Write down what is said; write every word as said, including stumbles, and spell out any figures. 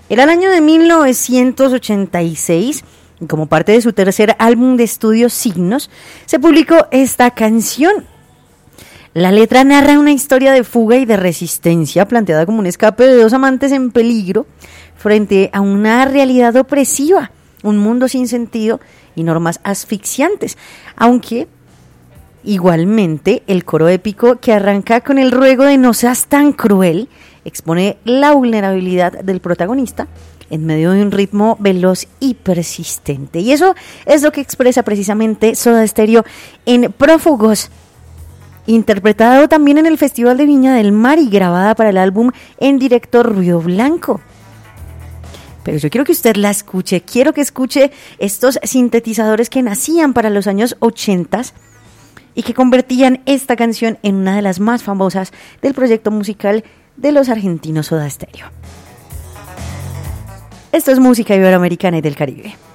Era el año de mil novecientos ochenta y seis y como parte de su tercer álbum de estudio Signos, se publicó esta canción. La letra narra una historia de fuga y de resistencia planteada como un escape de dos amantes en peligro frente a una realidad opresiva, un mundo sin sentido y normas asfixiantes, aunque igualmente el coro épico que arranca con el ruego de no seas tan cruel expone la vulnerabilidad del protagonista en medio de un ritmo veloz y persistente. Y eso es lo que expresa precisamente Soda Stereo en Prófugos, interpretado también en el Festival de Viña del Mar y grabada para el álbum en directo Ruido Blanco. Pero yo quiero que usted la escuche, quiero que escuche estos sintetizadores que nacían para los años ochenta y que convertían esta canción en una de las más famosas del proyecto musical de los argentinos Soda Stereo. Esto es música iberoamericana y del Caribe.